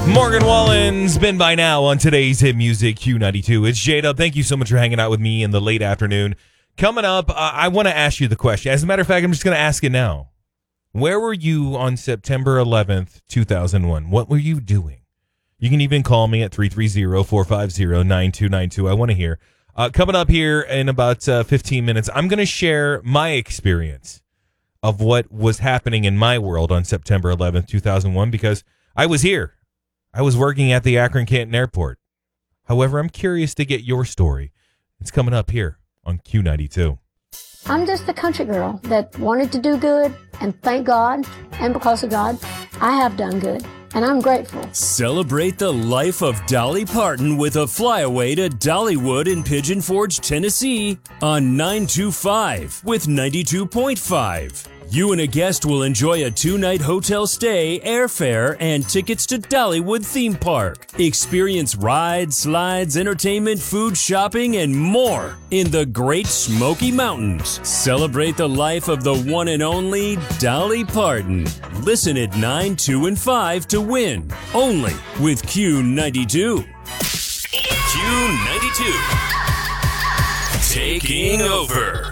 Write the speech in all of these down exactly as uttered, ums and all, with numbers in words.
Morgan Wallen's been by now on today's hit music Q ninety-two. It's J-Dub. Thank you so much for hanging out with me in the late afternoon. Coming up, uh, I want to ask you the question. As a matter of fact, I'm just going to ask it now. Where were you on September eleventh, two thousand one? What were you doing? You can even call me at three three zero, four five zero, nine two nine two. I want to hear. Uh, coming up here in about uh, fifteen minutes, I'm going to share my experience of what was happening in my world on September eleventh, two thousand one, because I was here. I was working at the Akron-Canton Airport. However, I'm curious to get your story. It's coming up here on Q ninety-two. I'm just a country girl that wanted to do good, and thank God, and because of God, I have done good, and I'm grateful. Celebrate the life of Dolly Parton with a flyaway to Dollywood in Pigeon Forge, Tennessee on nine two five with ninety-two point five. You and a guest will enjoy a two-night hotel stay, airfare, and tickets to Dollywood theme park. Experience rides, slides, entertainment, food, shopping, and more in the Great Smoky Mountains. Celebrate the life of the one and only Dolly Parton. Listen at nine, two, and five to win. Only with Q ninety-two. Q ninety-two. Taking over.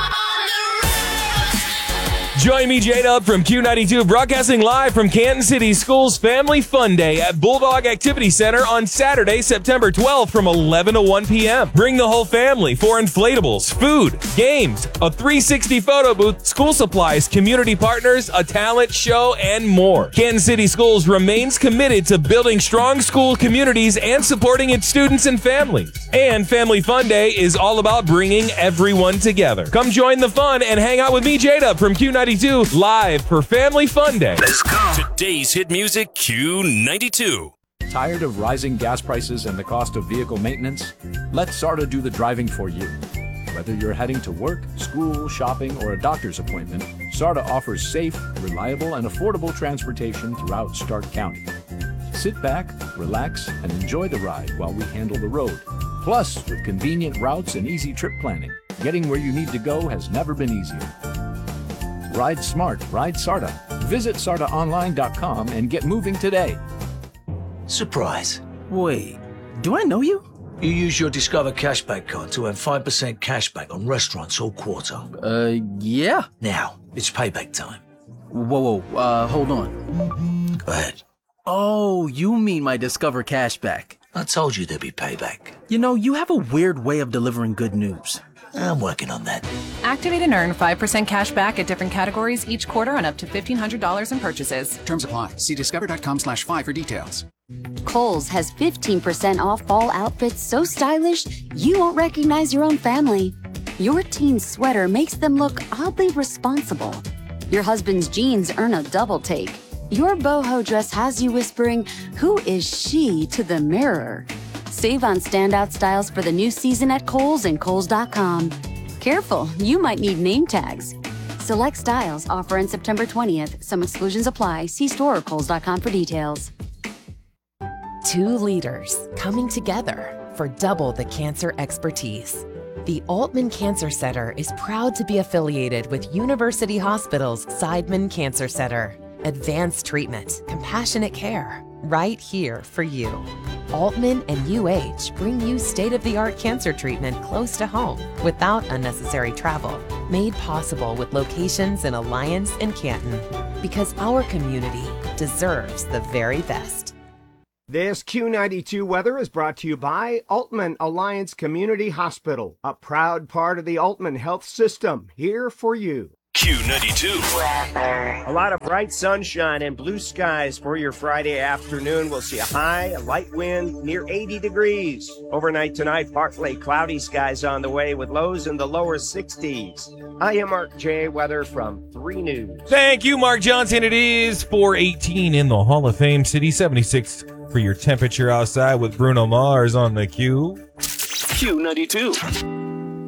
Join me, J-Dub, from Q ninety-two, broadcasting live from Canton City Schools Family Fun Day at Bulldog Activity Center on Saturday, September twelfth from eleven to one p.m. Bring the whole family for inflatables, food, games, a three sixty photo booth, school supplies, community partners, a talent show, and more. Canton City Schools remains committed to building strong school communities and supporting its students and families. And Family Fun Day is all about bringing everyone together. Come join the fun and hang out with me, J-Dub, from Q ninety-two. Live for Family Fun Day. Let's go. Today's hit music Q ninety-two. Tired of rising gas prices and the cost of vehicle maintenance? Let SARTA do the driving for you. Whether you're heading to work, school, shopping, or a doctor's appointment, SARTA offers safe, reliable, and affordable transportation throughout Stark County. Sit back, relax, and enjoy the ride while we handle the road. Plus, with convenient routes and easy trip planning, getting where you need to go has never been easier. Ride smart, ride SARTA. Visit sarta online dot com and get moving today. Surprise. Wait, do I know you? You use your Discover Cashback card to earn five percent cashback on restaurants all quarter. Uh, yeah. Now, it's payback time. Whoa, whoa, uh, hold on. Go ahead. Oh, you mean my Discover Cashback. I told you there'd be payback. You know, you have a weird way of delivering good news. I'm working on that. Activate and earn five percent cash back at different categories each quarter on up to fifteen hundred dollars in purchases. Terms apply. See discover.com slash five for details. Kohl's has fifteen percent off fall outfits so stylish you won't recognize your own family. Your teen's sweater makes them look oddly responsible. Your husband's jeans earn a double take. Your boho dress has you whispering, "Who is she?" to the mirror. Save on standout styles for the new season at Kohl's and Kohl's dot com. Careful, you might need name tags. Select styles offer on September twentieth. Some exclusions apply. See store or Kohl's dot com for details. Two leaders coming together for double the cancer expertise. The Altman Cancer Center is proud to be affiliated with University Hospital's Seidman Cancer Center. Advanced treatment, compassionate care, right here for you. Altman and U H bring you state-of-the-art cancer treatment close to home without unnecessary travel. Made possible with locations in Alliance and Canton, because our community deserves the very best. This Q ninety-two weather is brought to you by Altman Alliance Community Hospital, a proud part of the Altman Health System, here for you. Q ninety-two. A lot of bright sunshine and blue skies for your Friday afternoon. We'll see a high, a light wind near eighty degrees. Overnight tonight, partly cloudy skies on the way with lows in the lower sixties. I am Mark J. Weather from three News. Thank you, Mark Johnson. It is four eighteen in the Hall of Fame City, seventy-six for your temperature outside with Bruno Mars on the Q. Q ninety-two.